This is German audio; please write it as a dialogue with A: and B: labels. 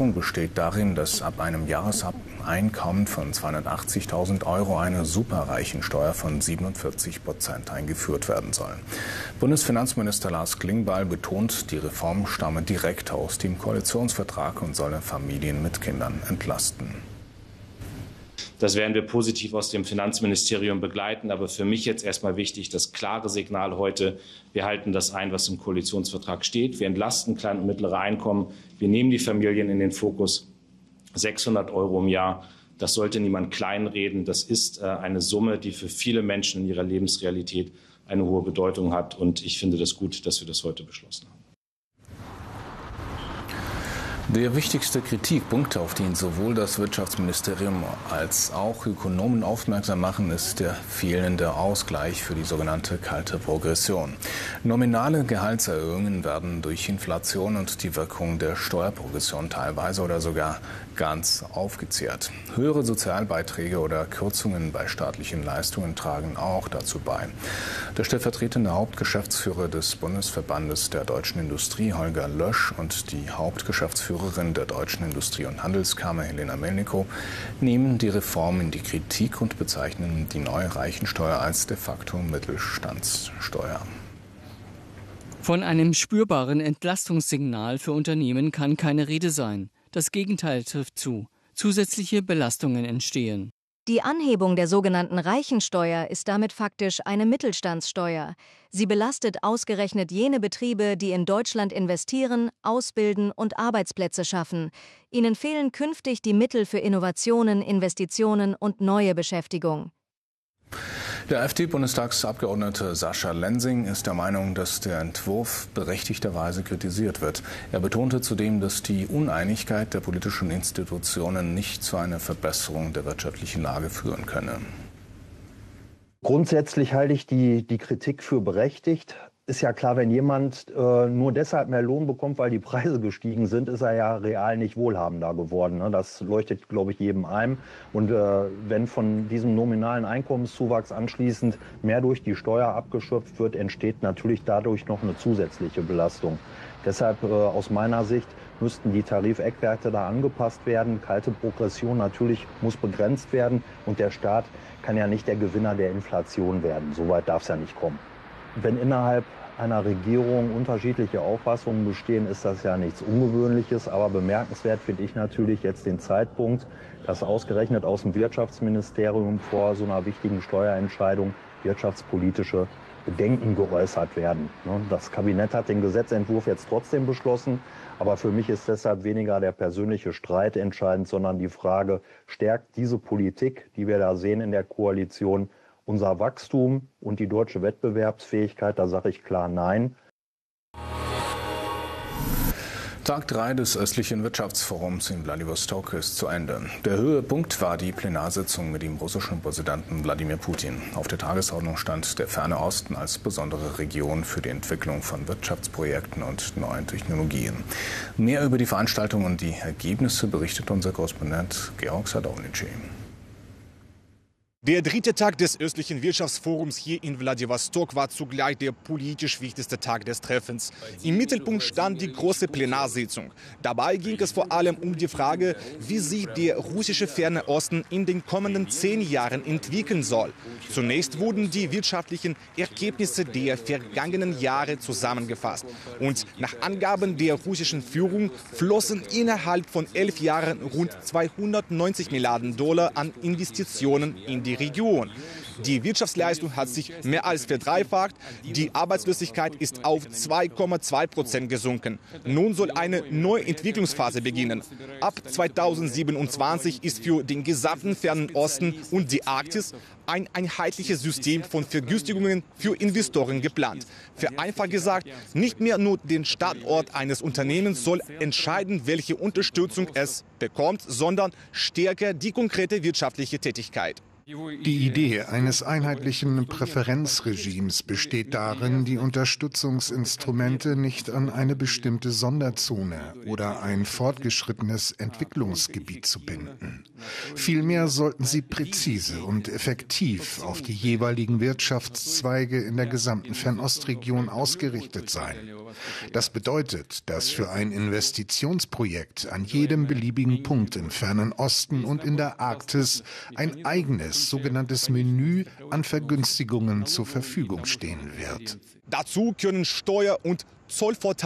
A: Änderung besteht darin, dass ab einem Jahreseinkommen von 280.000 € eine Superreichensteuer von 47% eingeführt werden soll. Bundesfinanzminister Lars Klingbeil betont, die Reform stamme direkt aus dem Koalitionsvertrag und solle Familien mit Kindern entlasten.
B: Das werden wir positiv aus dem Finanzministerium begleiten. Aber für mich jetzt erstmal wichtig, das klare Signal heute, wir halten das ein, was im Koalitionsvertrag steht. Wir entlasten kleine und mittlere Einkommen. Wir nehmen die Familien in den Fokus. 600 € im Jahr, das sollte niemand kleinreden. Das ist eine Summe, die für viele Menschen in ihrer Lebensrealität eine hohe Bedeutung hat. Und ich finde das gut, dass wir das heute beschlossen haben.
A: Der wichtigste Kritikpunkt, auf den sowohl das Wirtschaftsministerium als auch Ökonomen aufmerksam machen, ist der fehlende Ausgleich für die sogenannte kalte Progression. Nominale Gehaltserhöhungen werden durch Inflation und die Wirkung der Steuerprogression teilweise oder sogar ganz aufgezehrt. Höhere Sozialbeiträge oder Kürzungen bei staatlichen Leistungen tragen auch dazu bei. Der stellvertretende Hauptgeschäftsführer des Bundesverbandes der deutschen Industrie, Holger Lösch, und die Hauptgeschäftsführerin der Deutschen Industrie- und Handelskammer, Helena Melnikow, nehmen die Reform in die Kritik und bezeichnen die neue Reichensteuer als de facto Mittelstandssteuer.
C: Von einem spürbaren Entlastungssignal für Unternehmen kann keine Rede sein. Das Gegenteil trifft zu. Zusätzliche Belastungen entstehen.
D: Die Anhebung der sogenannten Reichensteuer ist damit faktisch eine Mittelstandssteuer. Sie belastet ausgerechnet jene Betriebe, die in Deutschland investieren, ausbilden und Arbeitsplätze schaffen. Ihnen fehlen künftig die Mittel für Innovationen, Investitionen und neue Beschäftigung.
A: Der AfD-Bundestagsabgeordnete Sascha Lensing ist der Meinung, dass der Entwurf berechtigterweise kritisiert wird. Er betonte zudem, dass die Uneinigkeit der politischen Institutionen nicht zu einer Verbesserung der wirtschaftlichen Lage führen könne.
E: Grundsätzlich halte ich die Kritik für berechtigt. Ist ja klar, wenn jemand nur deshalb mehr Lohn bekommt, weil die Preise gestiegen sind, ist er ja real nicht wohlhabender geworden. Ne? Das leuchtet, glaube ich, jedem ein. Und wenn von diesem nominalen Einkommenszuwachs anschließend mehr durch die Steuer abgeschöpft wird, entsteht natürlich dadurch noch eine zusätzliche Belastung. Deshalb aus meiner Sicht müssten die Tarifeckwerte da angepasst werden. Kalte Progression natürlich muss begrenzt werden. Und der Staat kann ja nicht der Gewinner der Inflation werden. So weit darf es ja nicht kommen. Wenn innerhalb einer Regierung unterschiedliche Auffassungen bestehen, ist das ja nichts Ungewöhnliches. Aber bemerkenswert finde ich natürlich jetzt den Zeitpunkt, dass ausgerechnet aus dem Wirtschaftsministerium vor so einer wichtigen Steuerentscheidung wirtschaftspolitische Bedenken geäußert werden. Das Kabinett hat den Gesetzentwurf jetzt trotzdem beschlossen. Aber für mich ist deshalb weniger der persönliche Streit entscheidend, sondern die Frage, stärkt diese Politik, die wir da sehen in der Koalition, unser Wachstum und die deutsche Wettbewerbsfähigkeit? Da sage ich klar nein.
A: Tag 3 des östlichen Wirtschaftsforums in Wladiwostok ist zu Ende. Der Höhepunkt war die Plenarsitzung mit dem russischen Präsidenten Wladimir Putin. Auf der Tagesordnung stand der Ferne Osten als besondere Region für die Entwicklung von Wirtschaftsprojekten und neuen Technologien. Mehr über die Veranstaltung und die Ergebnisse berichtet unser Korrespondent Georg Sadownici.
F: Der dritte Tag des östlichen Wirtschaftsforums hier in Wladiwostok war zugleich der politisch wichtigste Tag des Treffens. Im Mittelpunkt stand die große Plenarsitzung. Dabei ging es vor allem um die Frage, wie sich der russische Ferne Osten in den kommenden 10 Jahren entwickeln soll. Zunächst wurden die wirtschaftlichen Ergebnisse der vergangenen Jahre zusammengefasst. Und nach Angaben der russischen Führung flossen innerhalb von 11 Jahren rund 290 Milliarden $ an Investitionen in die Region. Die Wirtschaftsleistung hat sich mehr als verdreifacht. Die Arbeitslosigkeit ist auf 2,2% gesunken. Nun soll eine neue Entwicklungsphase beginnen. Ab 2027 ist für den gesamten Fernen Osten und die Arktis ein einheitliches System von Vergünstigungen für Investoren geplant. Vereinfacht gesagt, nicht mehr nur den Standort eines Unternehmens soll entscheiden, welche Unterstützung es bekommt, sondern stärker die konkrete wirtschaftliche Tätigkeit.
G: Die Idee eines einheitlichen Präferenzregimes besteht darin, die Unterstützungsinstrumente nicht an eine bestimmte Sonderzone oder ein fortgeschrittenes Entwicklungsgebiet zu binden. Vielmehr sollten sie präzise und effektiv auf die jeweiligen Wirtschaftszweige in der gesamten Fernostregion ausgerichtet sein. Das bedeutet, dass für ein Investitionsprojekt an jedem beliebigen Punkt im Fernen Osten und in der Arktis ein eigenes sogenanntes Menü an Vergünstigungen zur Verfügung stehen wird.
F: Dazu können Steuer- und Zollvorteile